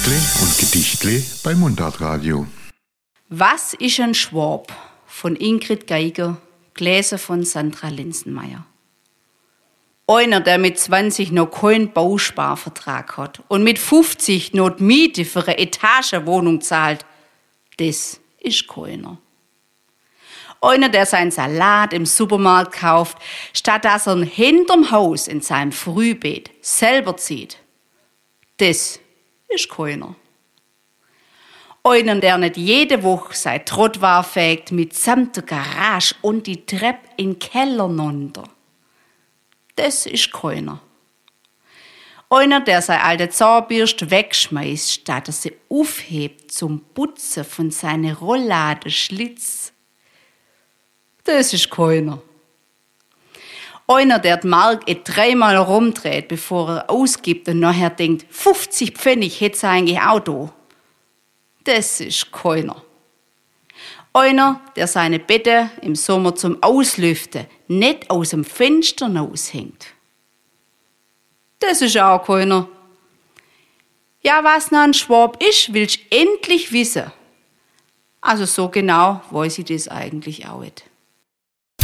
Geschichtle und Gedichtle bei Mundartradio. Was ist ein Schwab? Von Ingrid Geiger, gelesen von Sandra Linsenmeier. Einer, der mit 20 noch keinen Bausparvertrag hat und mit 50 noch die Miete für eine Etagenwohnung zahlt, das ist keiner. Einer, der seinen Salat im Supermarkt kauft, statt dass er ihn hinterm Haus in seinem Frühbeet selber zieht, das ist keiner. Einer, der nicht jede Woche sein Trottwar fegt mitsamt der Garage und die Treppe in den Keller runter. Das ist keiner. Einer, der seine alte Zahnbürste wegschmeißt, statt er sie aufhebt zum Putzen von seinen Rollladenschlitz. Das ist keiner. Einer, der die Mark 3-mal rumdreht, bevor er ausgibt und nachher denkt, 50 Pfennig hätte sie eigentlich auch da. Das ist keiner. Einer, der seine Betten im Sommer zum Auslüften nicht aus dem Fenster raushängt. Das ist auch keiner. Ja, was noch ein Schwab ist, willst du endlich wissen. Also so genau weiß ich das eigentlich auch nicht.